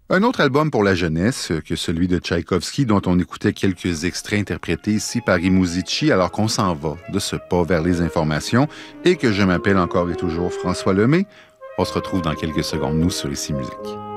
Un autre album pour la jeunesse que celui de Tchaïkovski, dont on écoutait quelques extraits interprétés ici par Rimouzici, alors qu'on s'en va de ce pas vers les informations et que je m'appelle encore et toujours François Lemay. On se retrouve dans quelques secondes, nous, sur Ici Musique.